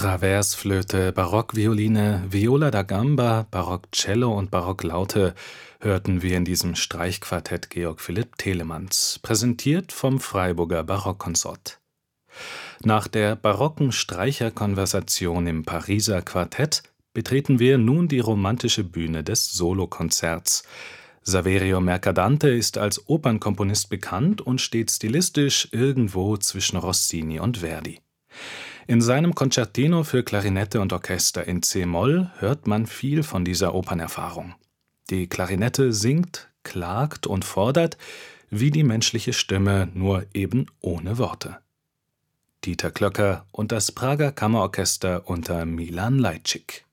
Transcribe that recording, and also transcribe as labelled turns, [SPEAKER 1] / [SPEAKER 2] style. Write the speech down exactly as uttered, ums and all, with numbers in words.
[SPEAKER 1] Traversflöte, Barockvioline, Viola da Gamba, Barockcello und Barocklaute hörten wir in diesem Streichquartett Georg Philipp Telemanns, präsentiert vom Freiburger Barockkonsort. Nach der barocken Streicherkonversation im Pariser Quartett betreten wir nun die romantische Bühne des Solokonzerts. Saverio Mercadante ist als Opernkomponist bekannt und steht stilistisch irgendwo zwischen Rossini und Verdi. In seinem Concertino für Klarinette und Orchester in c-Moll hört man viel von dieser Opernerfahrung. Die Klarinette singt, klagt und fordert, wie die menschliche Stimme, nur eben ohne Worte. Dieter Klöcker und das Prager Kammerorchester unter Milan Lajcik.